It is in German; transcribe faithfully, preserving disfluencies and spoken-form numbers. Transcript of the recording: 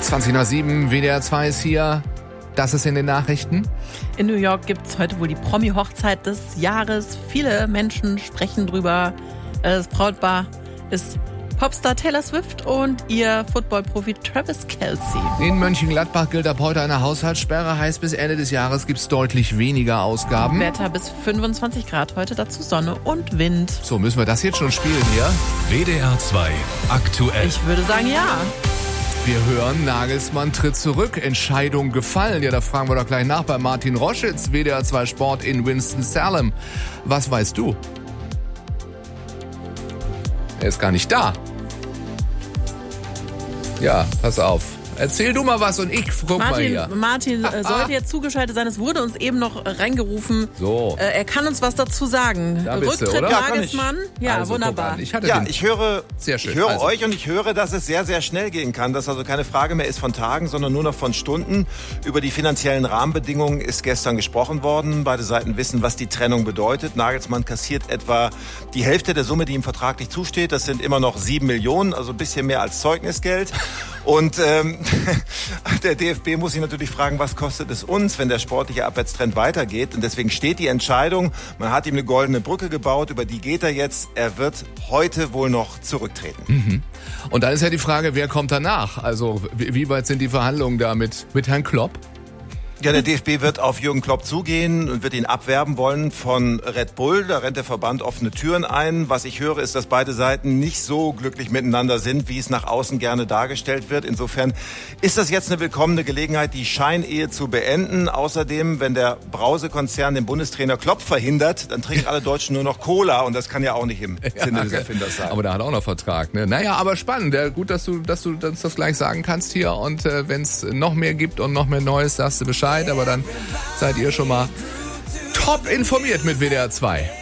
zwanzig nach sieben, W D R zwei ist hier. Das ist in den Nachrichten. In New York gibt es heute wohl die Promi-Hochzeit des Jahres. Viele Menschen sprechen drüber. Das Brautpaar ist Popstar Taylor Swift und ihr Football-Profi Travis Kelce. In Mönchengladbach gilt ab heute eine Haushaltssperre. Heißt, bis Ende des Jahres gibt es deutlich weniger Ausgaben. Wetter bis fünfundzwanzig Grad heute, dazu Sonne und Wind. So, müssen wir das jetzt schon spielen hier? W D R zwei aktuell. Ich würde sagen, ja. Wir hören, Nagelsmann tritt zurück, Entscheidung gefallen. Ja, da fragen wir doch gleich nach bei Martin Roschitz, W D R zwei Sport in Winston-Salem. Was weißt du? Er ist gar nicht da. Ja, pass auf. Erzähl du mal was und ich guck Martin, mal hier. Martin äh, sollte jetzt zugeschaltet sein. Es wurde uns eben noch reingerufen. So. Äh, er kann uns was dazu sagen. Da bist du, Rücktritt oder? Ja, kann Nagelsmann. Ja, Also, wunderbar. guck an, Ich hatte Ja, den ich höre, Sehr schön. ich höre Also. euch und ich höre, dass es sehr, sehr schnell gehen kann, dass also keine Frage mehr ist von Tagen, sondern nur noch von Stunden. Über die finanziellen Rahmenbedingungen ist gestern gesprochen worden. Beide Seiten wissen, was die Trennung bedeutet. Nagelsmann kassiert etwa die Hälfte der Summe, die ihm vertraglich zusteht. Das sind immer noch sieben Millionen, also ein bisschen mehr als Zeugnisgeld. Und ähm, der D F B muss sich natürlich fragen, was kostet es uns, wenn der sportliche Abwärtstrend weitergeht. Und deswegen steht die Entscheidung, man hat ihm eine goldene Brücke gebaut, über die geht er jetzt. Er wird heute wohl noch zurücktreten. Mhm. Und dann ist ja die Frage, wer kommt danach? Also wie, wie weit sind die Verhandlungen da mit, mit Herrn Klopp? Ja, der D F B wird auf Jürgen Klopp zugehen und wird ihn abwerben wollen von Red Bull. Da rennt der Verband offene Türen ein. Was ich höre, ist, dass beide Seiten nicht so glücklich miteinander sind, wie es nach außen gerne dargestellt wird. Insofern ist das jetzt eine willkommene Gelegenheit, die Scheinehe zu beenden. Außerdem, wenn der Brause-Konzern den Bundestrainer Klopp verhindert, dann trinken alle Deutschen nur noch Cola. Und das kann ja auch nicht im ja, Sinne des Erfinders sein. Aber der hat auch noch Vertrag. Ne? Naja, aber spannend. Ja, gut, dass du, dass du uns das gleich sagen kannst hier. Und äh, wenn es noch mehr gibt und noch mehr Neues, sagst du Bescheid. Aber dann seid ihr schon mal top informiert mit W D R zwei.